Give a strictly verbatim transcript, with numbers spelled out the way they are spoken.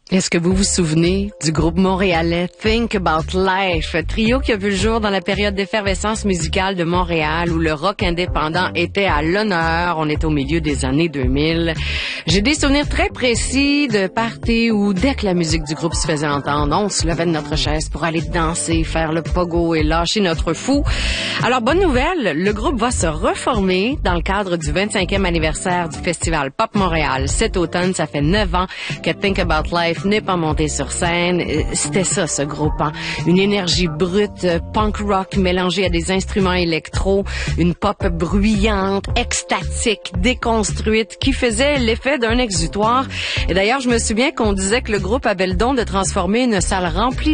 Est-ce que vous vous souvenez du groupe montréalais Think About Life, trio qui a vu le jour dans la période d'effervescence musicale de Montréal où le rock indépendant était à l'honneur. On est au milieu des années deux mille. J'ai des souvenirs très précis de parties où dès que la musique du groupe se faisait entendre, on se levait de notre chaise pour aller danser, faire le pogo et lâcher notre fou. Alors, bonne nouvelle, le groupe va se reformer dans le cadre du vingt-cinquième anniversaire du Festival Pop Montréal. Cet automne, ça fait neuf ans que Think About Life n'est pas monté sur scène. C'était ça, ce groupe. Hein? Une énergie brute, punk rock mélangée à des instruments électro, une pop bruyante, extatique, déconstruite, qui faisait l'effet d'un exutoire. Et d'ailleurs, je me souviens qu'on disait que le groupe avait le don de transformer une salle remplie